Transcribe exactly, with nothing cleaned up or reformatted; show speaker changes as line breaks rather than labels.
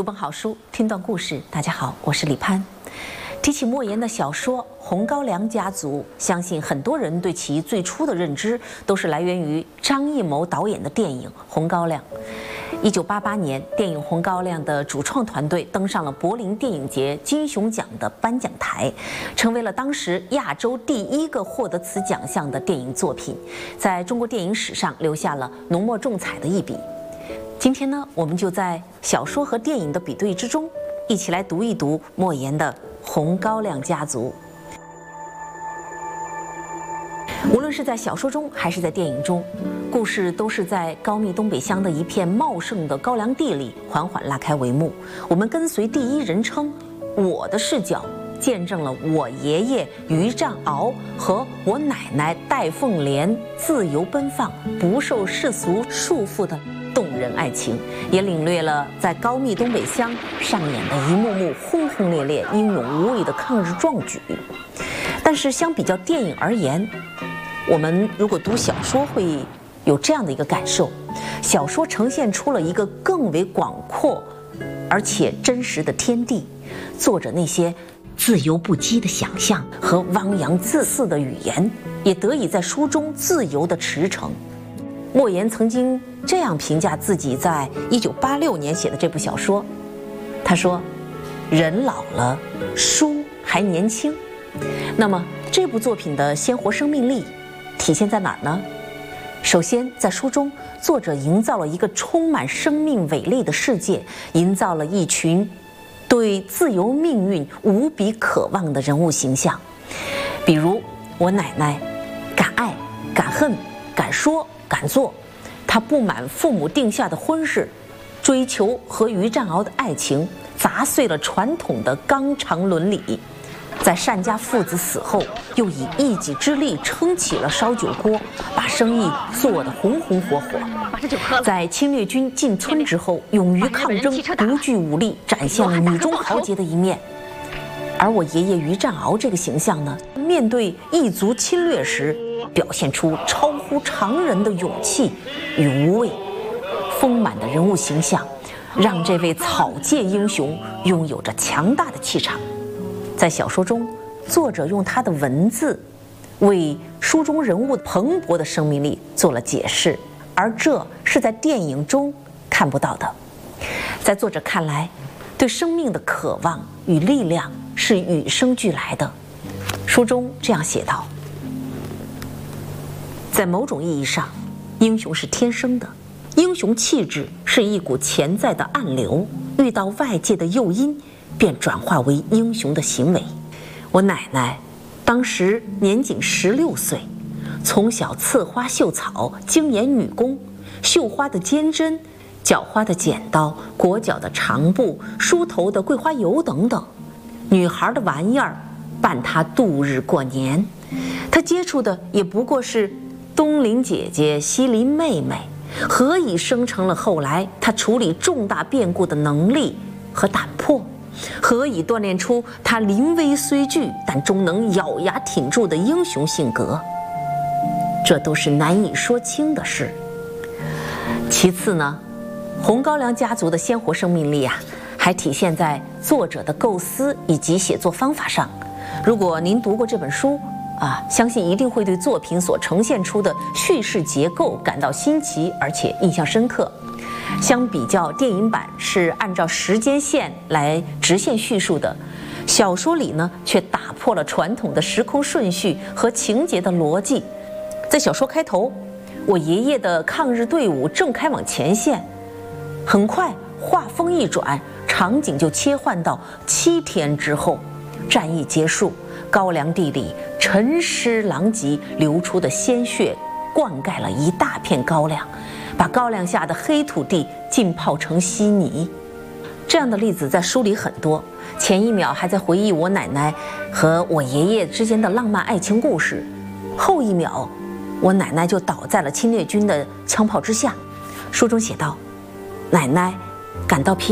读本好书，听段故事。大家好，我是李攀。提起莫言的小说《红高粱家族》，相信很多人对其最初的认知都是来源于张艺谋导演的电影《红高粱》。一九八八年，电影《红高粱》的主创团队登上了柏林电影节金熊奖的颁奖台，成为了当时亚洲第一个获得此奖项的电影作品，在中国电影史上留下了浓墨重彩的一笔。今天呢，我们就在小说和电影的比对之中，一起来读一读莫言的《红高粱家族》。无论是在小说中还是在电影中，故事都是在高密东北乡的一片茂盛的高粱地里缓缓拉开帷幕。我们跟随第一人称我的视角，见证了我爷爷于占鳌和我奶奶戴凤莲自由奔放、不受世俗束缚的动人爱情，也领略了在高密东北乡上演的一幕幕轰轰烈烈、英勇无畏的抗日壮举。但是相比较电影而言，我们如果读小说会有这样的一个感受：小说呈现出了一个更为广阔而且真实的天地，作者那些自由不羁的想象和汪洋恣肆的语言也得以在书中自由地驰骋。莫言曾经这样评价自己在一九八六年写的这部小说，他说：人老了，书还年轻。那么这部作品的鲜活生命力体现在哪儿呢？首先，在书中，作者营造了一个充满生命伟力的世界，营造了一群对自由命运无比渴望的人物形象。比如我奶奶，敢爱敢恨敢说敢做，她不满父母定下的婚事，追求和于占鳌的爱情，砸碎了传统的纲常伦理。在单家父子死后，又以一己之力撑起了烧酒锅，把生意做得红红火火。在侵略军进村之后，勇于抗争，不惧武力，展现了女中豪杰的一面。而我爷爷于占鳌这个形象呢，面对异族侵略时，表现出超乎常人的勇气与无畏。丰满的人物形象，让这位草芥英雄拥有着强大的气场。在小说中，作者用他的文字为书中人物蓬勃的生命力做了解释，而这是在电影中看不到的。在作者看来，对生命的渴望与力量是与生俱来的。书中这样写道：在某种意义上，英雄是天生的，英雄气质是一股潜在的暗流，遇到外界的诱因便转化为英雄的行为。我奶奶当时年仅十六岁，从小刺花绣草，精研女工，绣花的尖针，绞花的剪刀，裹脚的长布，梳头的桂花油等等，女孩的玩意儿伴她度日过年。她接触的也不过是东邻姐姐西邻妹妹，何以生成了后来她处理重大变故的能力和胆魄？何以锻炼出他临危虽惧但终能咬牙挺住的英雄性格？这都是难以说清的事。其次呢，红高粱家族的鲜活生命力啊，还体现在作者的构思以及写作方法上。如果您读过这本书啊，相信一定会对作品所呈现出的叙事结构感到新奇，而且印象深刻。相比较电影版是按照时间线来直线叙述的，小说里呢却打破了传统的时空顺序和情节的逻辑。在小说开头，我爷爷的抗日队伍正开往前线，很快话锋一转，场景就切换到七天之后，战役结束，高粱地里陈尸狼藉，流出的鲜血灌溉了一大片高粱，把高粱下的黑土地浸泡成稀泥。这样的例子在书里很多，前一秒还在回忆我奶奶和我爷爷之间的浪漫爱情故事，后一秒我奶奶就倒在了侵略军的枪炮之下。书中写道：奶奶感到疲